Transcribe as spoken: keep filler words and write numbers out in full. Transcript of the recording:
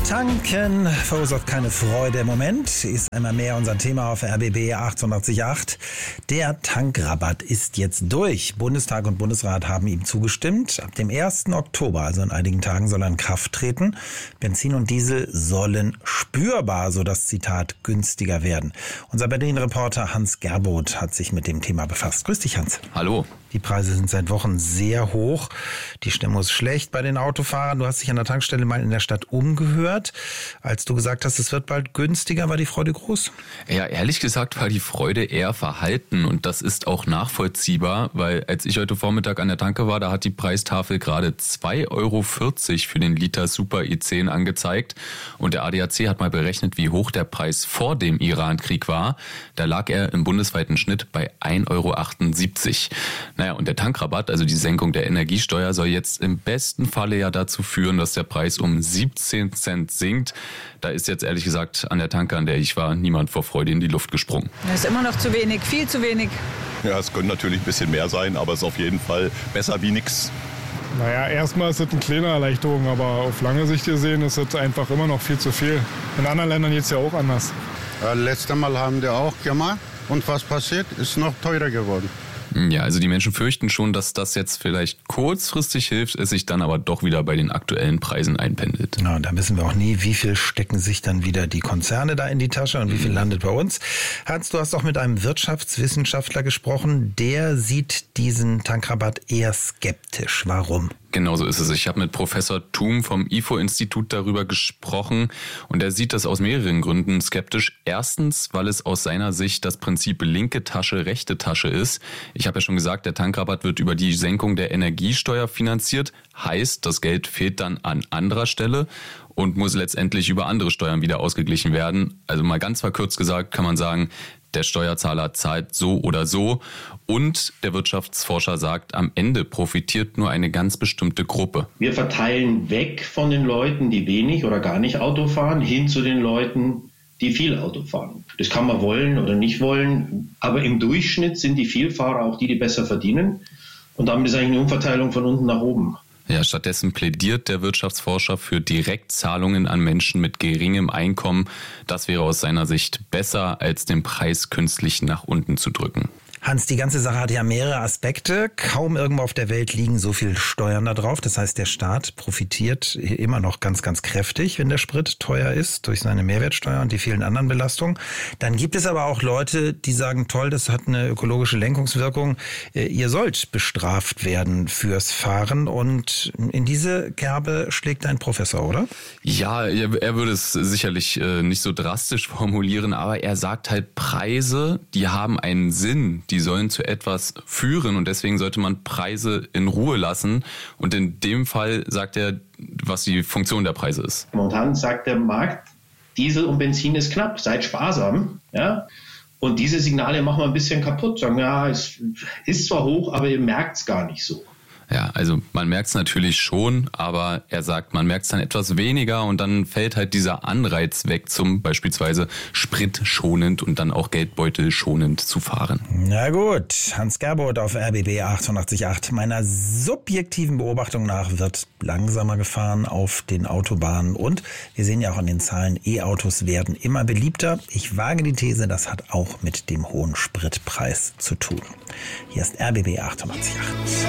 Tanken verursacht keine Freude im Moment, ist einmal mehr unser Thema auf R B B achtundachtzig Komma acht. Der Tankrabatt ist jetzt durch. Bundestag und Bundesrat haben ihm zugestimmt. Ab dem ersten Oktober, also in einigen Tagen, soll er in Kraft treten. Benzin und Diesel sollen spürbar, so das Zitat, günstiger werden. Unser Berlin-Reporter Hans Gerboth hat sich mit dem Thema befasst. Grüß dich, Hans. Hallo. Die Preise sind seit Wochen sehr hoch. Die Stimmung ist schlecht bei den Autofahrern. Du hast dich an der Tankstelle mal in der Stadt umgehört. Als du gesagt hast, es wird bald günstiger, war die Freude groß? Ja, ehrlich gesagt war die Freude eher verhalten. Und das ist auch nachvollziehbar, weil als ich heute Vormittag an der Tanke war, da hat die Preistafel gerade zwei Euro vierzig für den Liter Super I zehn angezeigt. Und der A D A C hat mal berechnet, wie hoch der Preis vor dem Iran-Krieg war. Da lag er im bundesweiten Schnitt bei ein Euro achtundsiebzig. Naja, und der Tankrabatt, also die Senkung der Energiesteuer, soll jetzt im besten Falle ja dazu führen, dass der Preis um siebzehn Cent sinkt. Da ist jetzt ehrlich gesagt an der Tanke, an der ich war, niemand vor Freude in die Luft gesprungen. Das ist immer noch zu wenig, viel zu wenig. Ja, es könnte natürlich ein bisschen mehr sein, aber es ist auf jeden Fall besser wie nichts. Naja, erstmal ist das eine kleine Erleichterung, aber auf lange Sicht gesehen ist es einfach immer noch viel zu viel. In anderen Ländern geht es ja auch anders. Ja, letztes Mal haben wir auch gemacht und was passiert, ist noch teurer geworden. Ja, also die Menschen fürchten schon, dass das jetzt vielleicht kurzfristig hilft, es sich dann aber doch wieder bei den aktuellen Preisen einpendelt. Ja, und da wissen wir auch nie, wie viel stecken sich dann wieder die Konzerne da in die Tasche und wie viel landet bei uns. Hans, du hast auch mit einem Wirtschaftswissenschaftler gesprochen, der sieht diesen Tankrabatt eher skeptisch. Warum? Genau so ist es. Ich habe mit Professor Thum vom I F O-Institut darüber gesprochen und er sieht das aus mehreren Gründen skeptisch. Erstens, weil es aus seiner Sicht das Prinzip linke Tasche, rechte Tasche ist. Ich habe ja schon gesagt, der Tankrabatt wird über die Senkung der Energiesteuer finanziert. Heißt, das Geld fehlt dann an anderer Stelle und muss letztendlich über andere Steuern wieder ausgeglichen werden. Also mal ganz verkürzt gesagt kann man sagen, der Steuerzahler zahlt so oder so und der Wirtschaftsforscher sagt, am Ende profitiert nur eine ganz bestimmte Gruppe. Wir verteilen weg von den Leuten, die wenig oder gar nicht Auto fahren, hin zu den Leuten, die viel Auto fahren. Das kann man wollen oder nicht wollen, aber im Durchschnitt sind die Vielfahrer auch die, die besser verdienen und damit ist eigentlich eine Umverteilung von unten nach oben. Ja, stattdessen plädiert der Wirtschaftsforscher für Direktzahlungen an Menschen mit geringem Einkommen. Das wäre aus seiner Sicht besser, als den Preis künstlich nach unten zu drücken. Hans, die ganze Sache hat ja mehrere Aspekte. Kaum irgendwo auf der Welt liegen so viel Steuern da drauf. Das heißt, der Staat profitiert immer noch ganz, ganz kräftig, wenn der Sprit teuer ist, durch seine Mehrwertsteuer und die vielen anderen Belastungen. Dann gibt es aber auch Leute, die sagen, toll, das hat eine ökologische Lenkungswirkung. Ihr sollt bestraft werden fürs Fahren. Und in diese Kerbe schlägt ein Professor, oder? Ja, er würde es sicherlich nicht so drastisch formulieren, aber er sagt halt, Preise, die haben einen Sinn. Die sollen zu etwas führen und deswegen sollte man Preise in Ruhe lassen. Und in dem Fall sagt er, was die Funktion der Preise ist. Momentan sagt der Markt, Diesel und Benzin ist knapp, seid sparsam. Ja? Und diese Signale machen wir ein bisschen kaputt. Sagen, ja, es ist zwar hoch, aber ihr merkt es gar nicht so. Ja, also man merkt es natürlich schon, aber er sagt, man merkt es dann etwas weniger und dann fällt halt dieser Anreiz weg, zum beispielsweise spritschonend und dann auch geldbeutelschonend zu fahren. Na gut, Hans Gerboth auf R B B achtundachtzig Komma acht. Meiner subjektiven Beobachtung nach wird langsamer gefahren auf den Autobahnen und wir sehen ja auch an den Zahlen, E-Autos werden immer beliebter. Ich wage die These, das hat auch mit dem hohen Spritpreis zu tun. Hier ist R B B achtundachtzig Komma acht.